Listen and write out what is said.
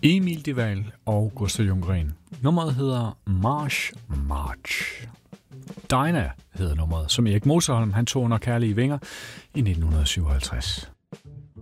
Emil Deval og Gustav Ljunggren. Nummeret hedder March March. Dinah hedder nummeret, som Erik Moserholm han tog under Kærlige Vinger i 1957.